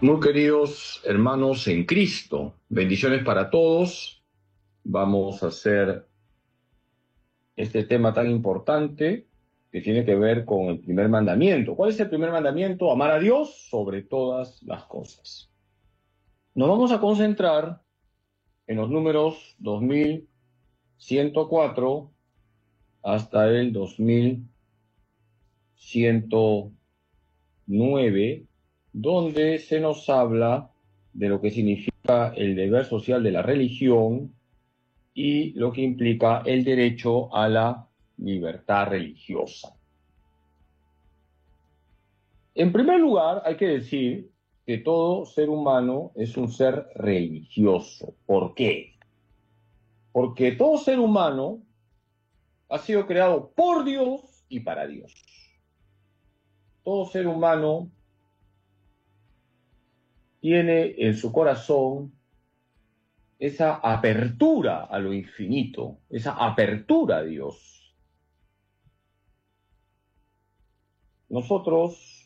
Muy queridos hermanos en Cristo, bendiciones para todos. Vamos a hacer este tema tan importante que tiene que ver con el primer mandamiento. ¿Cuál es el primer mandamiento? Amar a Dios sobre todas las cosas. Nos vamos a concentrar en los números 2104 hasta el 2109, donde se nos habla de lo que significa el deber social de la religión y lo que implica el derecho a la libertad religiosa. En primer lugar, hay que decir que todo ser humano es un ser religioso. ¿Por qué? Porque todo ser humano ha sido creado por Dios y para Dios. Todo ser humano tiene en su corazón esa apertura a lo infinito, esa apertura a Dios. Nosotros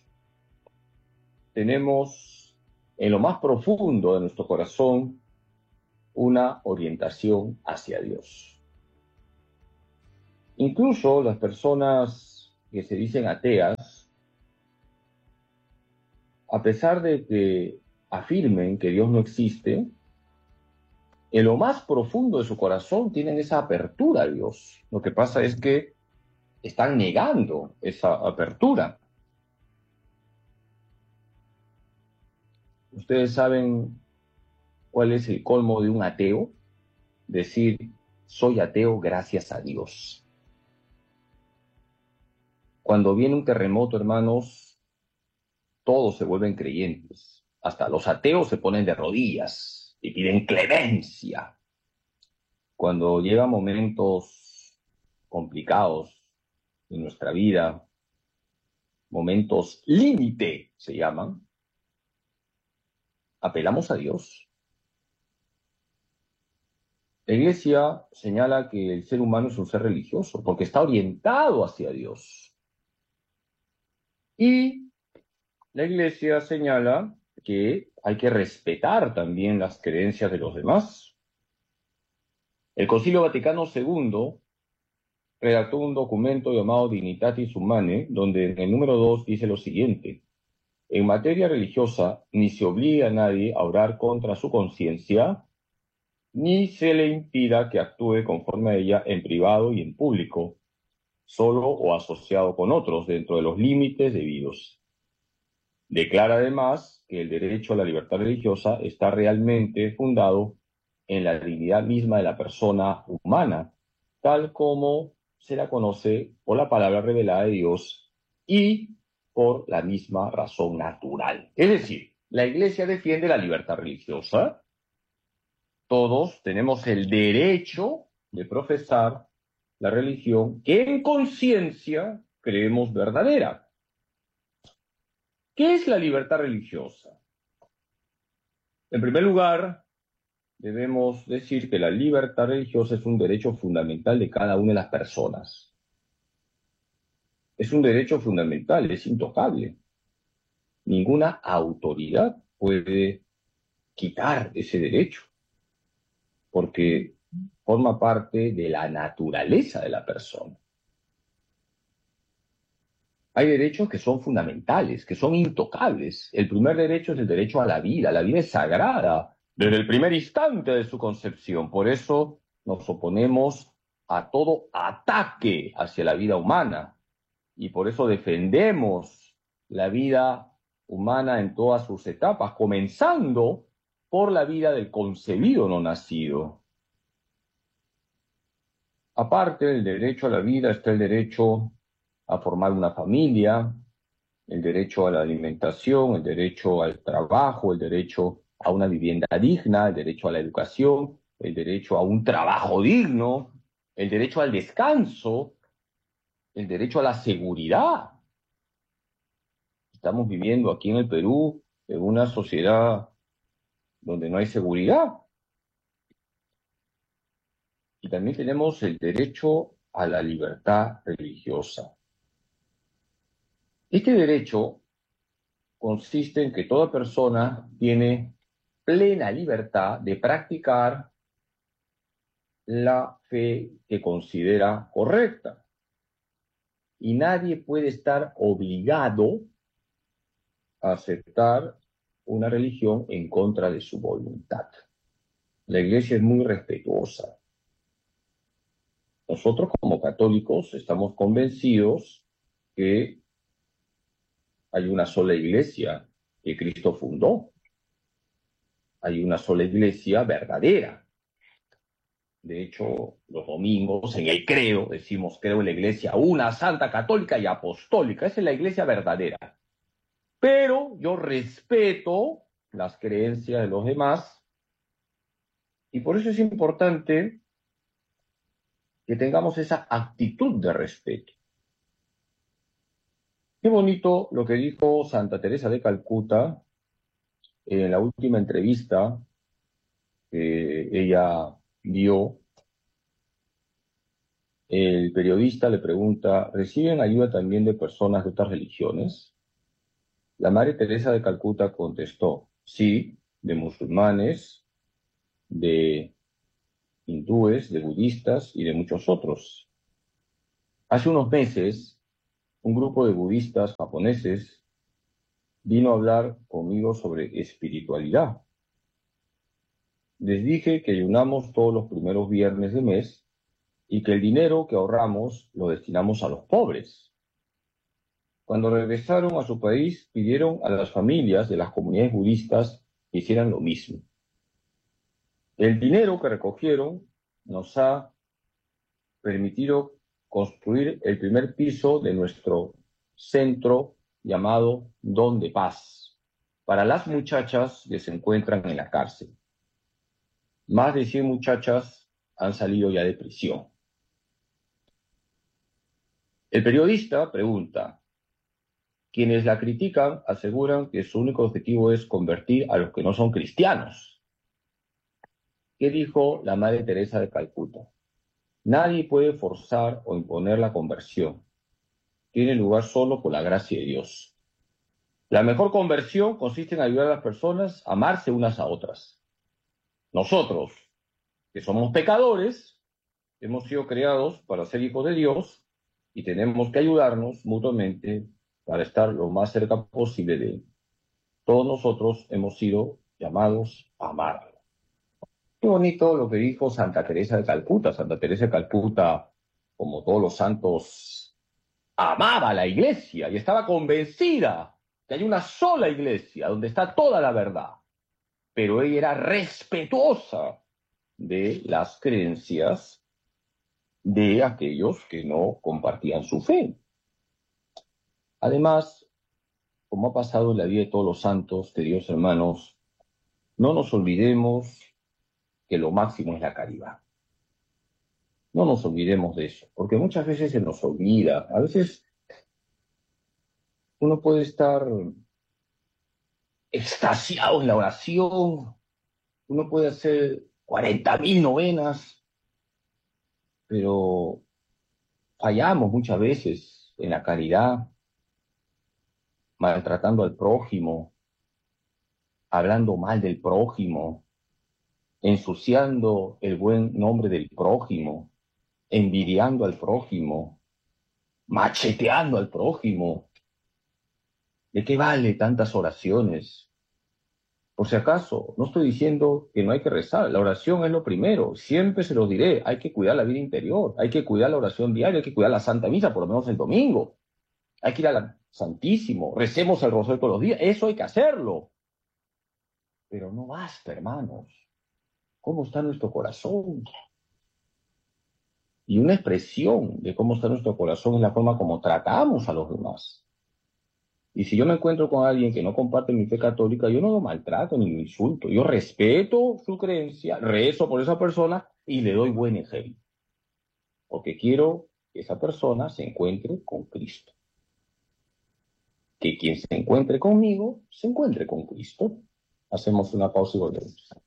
tenemos en lo más profundo de nuestro corazón una orientación hacia Dios. Incluso las personas que se dicen ateas, a pesar de que afirmen que Dios no existe, en lo más profundo de su corazón tienen esa apertura a Dios. Lo que pasa es que están negando esa apertura. ¿Ustedes saben cuál es el colmo de un ateo? Decir, soy ateo gracias a Dios. Cuando viene un terremoto, hermanos, todos se vuelven creyentes. Hasta los ateos se ponen de rodillas y piden clemencia. Cuando llegan momentos complicados en nuestra vida, momentos límite se llaman, apelamos a Dios. La Iglesia señala que el ser humano es un ser religioso porque está orientado hacia Dios. Y la Iglesia señala que hay que respetar también las creencias de los demás. El Concilio Vaticano II redactó un documento llamado Dignitatis Humanae, donde en el número 2 dice lo siguiente: en materia religiosa, ni se obliga a nadie a orar contra su conciencia, ni se le impida que actúe conforme a ella en privado y en público, solo o asociado con otros, dentro de los límites debidos. Declara además que el derecho a la libertad religiosa está realmente fundado en la dignidad misma de la persona humana, tal como se la conoce por la palabra revelada de Dios y por la misma razón natural. Es decir, la Iglesia defiende la libertad religiosa. Todos tenemos el derecho de profesar la religión que en conciencia creemos verdadera. ¿Qué es la libertad religiosa? En primer lugar, debemos decir que la libertad religiosa es un derecho fundamental de cada una de las personas. Es un derecho fundamental, es intocable. Ninguna autoridad puede quitar ese derecho, porque forma parte de la naturaleza de la persona. Hay derechos que son fundamentales, que son intocables. El primer derecho es el derecho a la vida. La vida es sagrada desde el primer instante de su concepción. Por eso nos oponemos a todo ataque hacia la vida humana. Y por eso defendemos la vida humana en todas sus etapas, comenzando por la vida del concebido no nacido. Aparte del derecho a la vida está el derecho a formar una familia, el derecho a la alimentación, el derecho al trabajo, el derecho a una vivienda digna, el derecho a la educación, el derecho a un trabajo digno, el derecho al descanso, el derecho a la seguridad. Estamos viviendo aquí en el Perú en una sociedad donde no hay seguridad. Y también tenemos el derecho a la libertad religiosa. Este derecho consiste en que toda persona tiene plena libertad de practicar la fe que considera correcta. Y nadie puede estar obligado a aceptar una religión en contra de su voluntad. La Iglesia es muy respetuosa. Nosotros como católicos estamos convencidos que hay una sola Iglesia que Cristo fundó. Hay una sola Iglesia verdadera. De hecho, los domingos en el credo decimos: creo en la Iglesia una, santa, católica y apostólica. Esa es la Iglesia verdadera. Pero yo respeto las creencias de los demás y por eso es importante que tengamos esa actitud de respeto. Qué bonito lo que dijo Santa Teresa de Calcuta en la última entrevista que ella dio. El periodista le pregunta: ¿reciben ayuda también de personas de otras religiones? La Madre Teresa de Calcuta contestó: sí, de musulmanes, de hindúes, de budistas y de muchos otros. Hace unos meses, un grupo de budistas japoneses vino a hablar conmigo sobre espiritualidad. Les dije que ayunamos todos los primeros viernes de mes y que el dinero que ahorramos lo destinamos a los pobres. Cuando regresaron a su país, pidieron a las familias de las comunidades budistas que hicieran lo mismo. El dinero que recogieron nos ha permitido construir el primer piso de nuestro centro llamado Don de Paz, para las muchachas que se encuentran en la cárcel. Más de 100 muchachas han salido ya de prisión. El periodista pregunta: quienes la critican aseguran que su único objetivo es convertir a los que no son cristianos. ¿Qué dijo la Madre Teresa de Calcuta? Nadie puede forzar o imponer la conversión. Tiene lugar solo por la gracia de Dios. La mejor conversión consiste en ayudar a las personas a amarse unas a otras. Nosotros, que somos pecadores, hemos sido creados para ser hijos de Dios y tenemos que ayudarnos mutuamente para estar lo más cerca posible de Él. Todos nosotros hemos sido llamados a amar. Qué bonito lo que dijo Santa Teresa de Calcuta. Santa Teresa de Calcuta, como todos los santos, amaba a la Iglesia y estaba convencida que hay una sola Iglesia donde está toda la verdad. Pero ella era respetuosa de las creencias de aquellos que no compartían su fe. Además, como ha pasado en la vida de todos los santos, queridos hermanos, no nos olvidemos que lo máximo es la caridad. No nos olvidemos de eso, porque muchas veces se nos olvida. A veces uno puede estar extasiado en la oración, uno puede hacer 40.000 novenas, pero fallamos muchas veces en la caridad, maltratando al prójimo, hablando mal del prójimo, ensuciando el buen nombre del prójimo, envidiando al prójimo, macheteando al prójimo. ¿De qué vale tantas oraciones? Por si acaso, no estoy diciendo que no hay que rezar, la oración es lo primero, siempre se lo diré, hay que cuidar la vida interior, hay que cuidar la oración diaria, hay que cuidar la Santa Misa, por lo menos el domingo, hay que ir al Santísimo, recemos el rosario todos los días, eso hay que hacerlo. Pero no basta, hermanos. ¿Cómo está nuestro corazón? Y una expresión de cómo está nuestro corazón es la forma como tratamos a los demás. Y si yo me encuentro con alguien que no comparte mi fe católica, yo no lo maltrato ni lo insulto. Yo respeto su creencia, rezo por esa persona y le doy buen ejemplo. Porque quiero que esa persona se encuentre con Cristo. Que quien se encuentre conmigo, se encuentre con Cristo. Hacemos una pausa y volvemos.